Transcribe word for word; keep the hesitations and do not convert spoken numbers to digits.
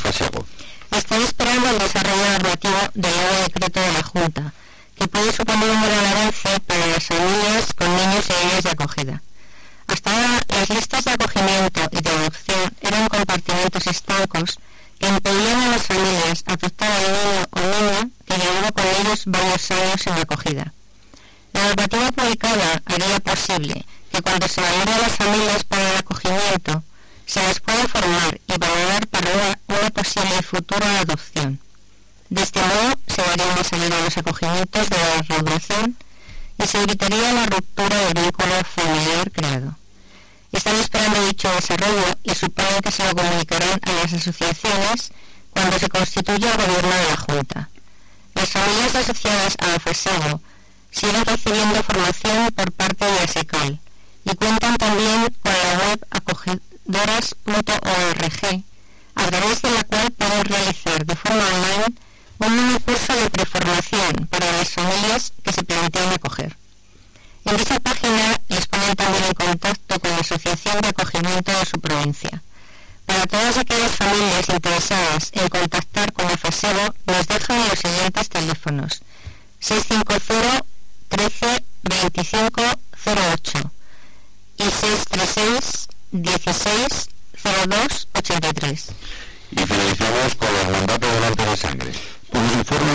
Fasego. Están esperando el desarrollo normativo del nuevo decreto de la Junta, que puede suponer un gran avance para las familias con niños y niñas de acogida. Hasta ahora, las listas de acogimiento y de adopción eran compartimentos estancos que impedían a las familias adoptar al niño o niña que llevaba con ellos varios años en la acogida. La normativa publicada haría posible que cuando se valore a las familias para el acogimiento, se les pueda formar y valorar para una, una posible futura adopción. De este modo, se daría una salida a los acogimientos de la reanudación y se evitaría la ruptura del vínculo familiar creado. Están esperando dicho desarrollo y suponen que se lo comunicarán a las asociaciones cuando se constituya el gobierno de la Junta. Las familias asociadas a AFASEGO siguen recibiendo formación por parte de ASECAL y cuentan también con la web acogedoras punto org, a través de la cual pueden realizar de forma online un mini curso de preformación para las familias que se plantean acoger. En dicha página les ponen también en contacto con la Asociación de Acogimiento de su provincia. Para todas aquellas familias interesadas en contactar con AFASEGO, nos dejan los siguientes teléfonos: seis cinco cero, trece, veinticinco, cero ocho y seis tres seis, dieciséis, cero dos, ochenta y tres. Y finalizamos con los mandatos del arte de sangre. Pues nos informan